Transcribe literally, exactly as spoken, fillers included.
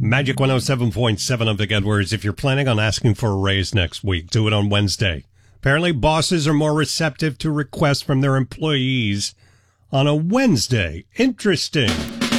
Magic one oh seven point seven of Vic Edwards. If you're planning on asking for a raise next week, do it on Wednesday. Apparently, bosses are more receptive to requests from their employees on a Wednesday. Interesting.